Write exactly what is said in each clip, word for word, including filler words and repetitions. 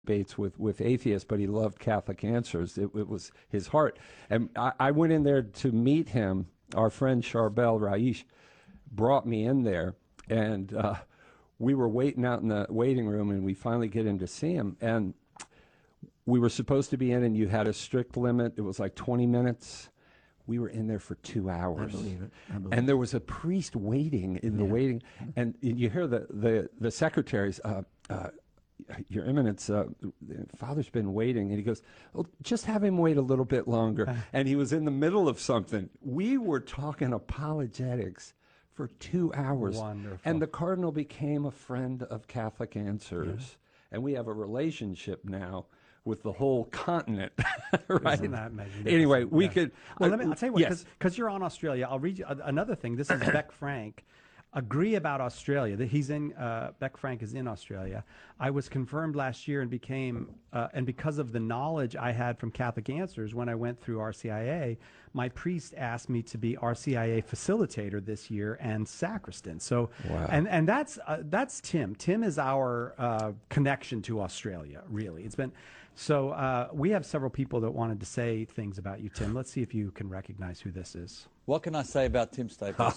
debates with, with atheists, but he loved Catholic Answers. It, it was his heart. And I, I went in there to meet him. Our friend Charbel Raish brought me in there, and uh, we were waiting out in the waiting room, and we finally get in to see him. And we were supposed to be in, and you had a strict limit. It was like twenty minutes. We were in there for two hours. I believe it. I believe and there was a priest waiting in the Yeah. waiting. And you hear the, the, the secretaries, uh, uh, Your Eminence, uh, Father's been waiting. And he goes, well, just have him wait a little bit longer. And he was in the middle of something. We were talking apologetics for two hours. Wonderful. And the Cardinal became a friend of Catholic Answers. Yeah. And we have a relationship now with the whole continent, right? Isn't that magnificent? Anyway, we Yeah. could. Well, uh, let me. I'll tell you what, yes. because you're on Australia. I'll read you a- another thing. This is Beck Frank. Agree about Australia. That he's in. Uh, Beck Frank is in Australia. I was confirmed last year and became, uh, and because of the knowledge I had from Catholic Answers when I went through R C I A, my priest asked me to be R C I A facilitator this year and sacristan. So, Wow. and and that's uh, that's Tim. Tim is our uh, connection to Australia. Really, it's been. So uh, we have several people that wanted to say things about you, Tim. Let's see if you can recognize who this is. What can I say about Tim Staples?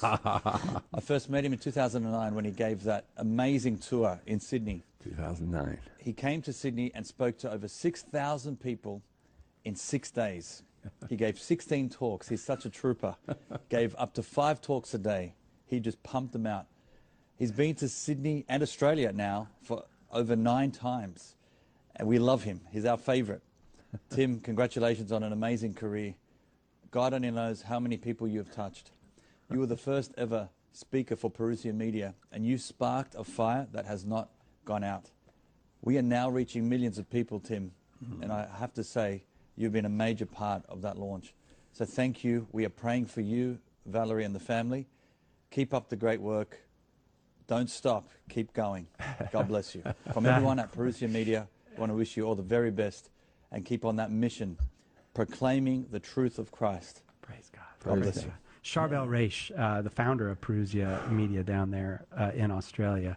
I first met him in two thousand nine when he gave that amazing tour in Sydney. two thousand nine. He came to Sydney and spoke to over six thousand people in six days. He gave sixteen talks. He's such a trooper. Gave up to five talks a day. He just pumped them out. He's been to Sydney and Australia now for over nine times. And we love him. He's our favorite. Tim, congratulations on an amazing career. God only knows how many people you have touched. You were the first ever speaker for Parousia Media, and you sparked a fire that has not gone out. We are now reaching millions of people, Tim, and I have to say, you've been a major part of that launch. So thank you. We are praying for you, Valerie, and the family. Keep up the great work. Don't stop. Keep going. God bless you. From everyone at Parousia Media, I want to wish you all the very best and keep on that mission, proclaiming the truth of Christ. Praise God. God Praise bless God. you. Charbel Raish, uh, the founder of Parousia Media down there uh, in Australia.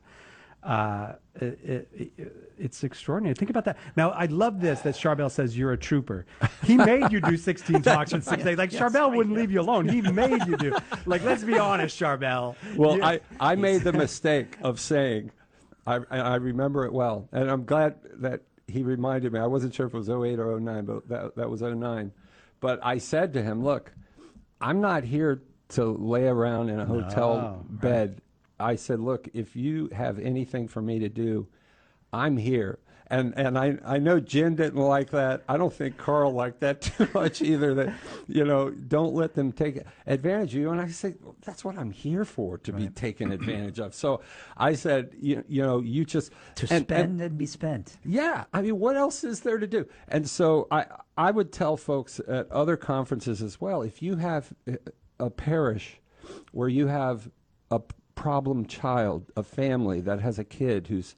Uh, it, it, it, it's extraordinary. Think about that. Now, I love this that Charbel says you're a trooper. He made you do sixteen talks in six days. Like, Yes, Charbel right, wouldn't yeah. leave you alone. He made you do. Like, let's be honest, Charbel. Well, You- I, I made the mistake of saying, I, I remember it well, and I'm glad that he reminded me. I wasn't sure if it was oh eight or oh nine, but that, that was oh nine. But I said to him, look, I'm not here to lay around in a hotel No, right. bed. I said, look, if you have anything for me to do, I'm here. And and I, I know Jen didn't like that. I don't think Carl liked that too much either. That, you know, don't let them take advantage of you. And I said, well, that's what I'm here for, to be taken advantage of. So I said, you, you know, you just To and- spend and- and be spent. yeah, I mean, what else is there to do? And so I I would tell folks at other conferences as well, if you have a a parish where you have a p- problem child, a family that has a kid who's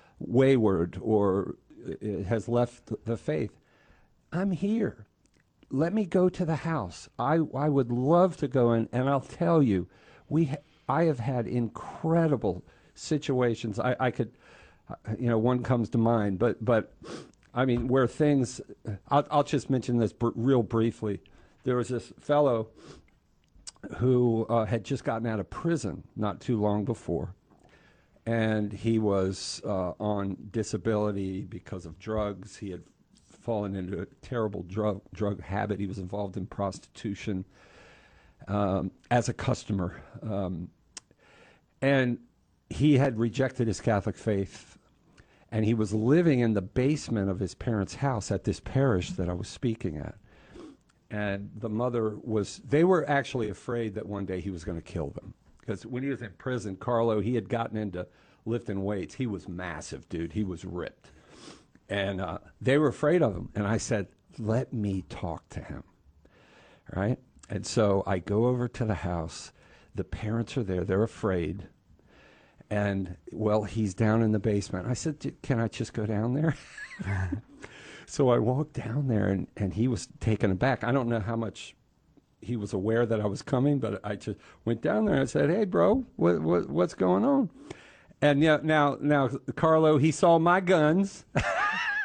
wayward or uh, has left the faith, I'm here. Let me go to the house. I I would love to go in, and I'll tell you, we ha- I have had incredible situations. I, I could, uh, you know, one comes to mind, but but I mean, where things. I'll I'll just mention this br- real briefly. There was this fellow who uh, had just gotten out of prison not too long before, and he was uh, on disability because of drugs. He had fallen into a terrible drug drug habit. He was involved in prostitution um, as a customer, um, and he had rejected his Catholic faith, and he was living in the basement of his parents' house at this parish that I was speaking at. And the mother was, they were actually afraid that one day he was going to kill them. Because when he was in prison, Carlo, he had gotten into lifting weights. He was massive, dude. He was ripped. And uh, they were afraid of him. And I said, let me talk to him. Right? And so I go over to the house. The parents are there. They're afraid. And, well, he's down in the basement. I said, "D- can I just go down there? So I walked down there, and, and he was taken aback. I don't know how much he was aware that I was coming, but I just went down there and I said, hey, bro, what, what what's going on? And yeah, now, now, Carlo, he saw my guns.